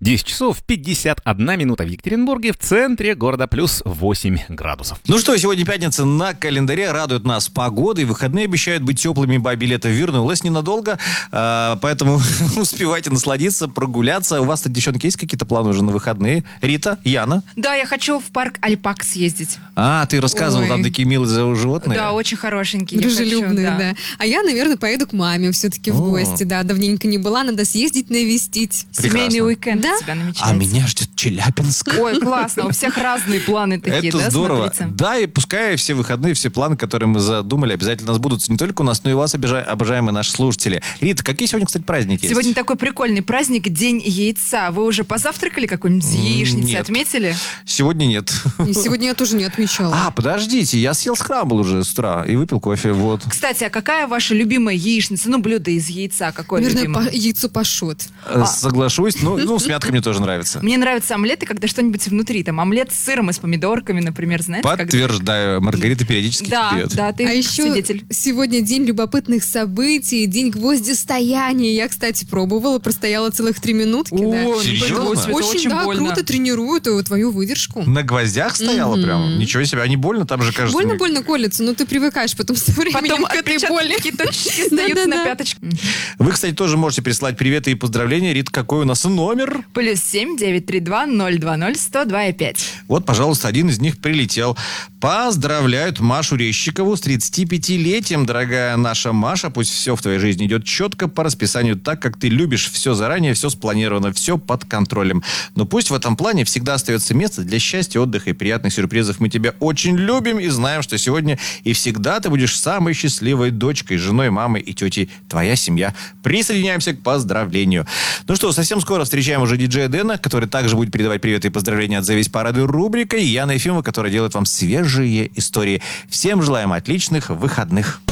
10 часов 51 минута в Екатеринбурге, в центре города плюс 8 градусов. Ну что, сегодня пятница на календаре, радует нас погода, и выходные обещают быть теплыми, билеты в вернулась ненадолго, поэтому успевайте насладиться, прогуляться. У вас-то, девчонки, есть какие-то планы уже на выходные? Рита, Яна? Да, я хочу в парк Альпак съездить. Ты рассказывала, там такие милые животные? Да, очень хорошенькие. Дружелюбные, да. А я, наверное, поеду к маме все-таки в гости, да. Давненько не была, надо съездить навестить. Семейный уикенд Да? у тебя намечается. А меня ждет Челябинск. Ой, классно, у всех разные планы такие, Это да, здорово. смотрите? Да, и пускай все выходные, все планы, которые мы задумали, обязательно сбудутся. Не только у нас, но и у вас, обожаемые наши служители. Рита, какие сегодня, кстати, праздники есть? Сегодня такой прикольный праздник, День яйца. Вы уже позавтракали какой-нибудь с яичницей, Нет. отметили? Сегодня нет. И сегодня я тоже не отмечала. Подождите, я съел скрамбл уже с утра и выпил кофе, вот. Кстати, а какая ваша любимая яичница? Ну, блюдо из яйца, какое Наверное, любимое? яйцо пашот. Соглашусь, ну, с мяткой мне тоже нравится. Мне нравятся омлеты, когда что-нибудь внутри. Там омлет с сыром и с помидорками, например, знаете? Подтверждаю, Маргарита периодически Да, пьет. да, ты А еще свидетель. сегодня день любопытных событий, день гвоздистояния. Я, кстати, пробовала, простояла целых 3 минутки. да. серьезно? Это очень да, больно. круто тренирует твою выдержку. На гвоздях стояла прям? Ничего себе, а не больно? Там же, кажется... Больно колется, но ты привыкаешь потом со временем Потом к этой боли. отпечатки точки сдаются на пяточку. Вы, кстати, тоже можете прислать приветы и поздравления. Рит, какой у нас номер? +7 932 020 102 5. Вот, пожалуйста, один из них прилетел. Поздравляют Машу Резчикову с 35-летием, дорогая наша Маша. Пусть все в твоей жизни идет четко по расписанию, так, как ты любишь. Все заранее, все спланировано, все под контролем. Но пусть в этом плане всегда остается место для счастья, отдыха и приятных сюрпризов. Мы тебя очень любим и знаем, что сегодня и всегда ты будешь самой счастливой дочкой, женой, мамой и тетей. Твоя семья. Присоединяемся к поздравлению. Ну что, совсем скоро встречаем уже диджея Дэна, который также будет передавать приветы и поздравления от «Завесь порадуй» рубрикой, и Яна Ефимова, которая делает вам свежие истории. Всем желаем отличных выходных.